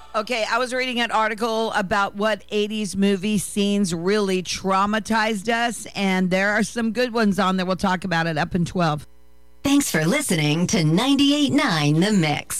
Okay, I was reading an article about what 80s movie scenes really traumatized us, and there are some good ones on there. We'll talk about it up in 12. Thanks for listening to 98.9 The Mix.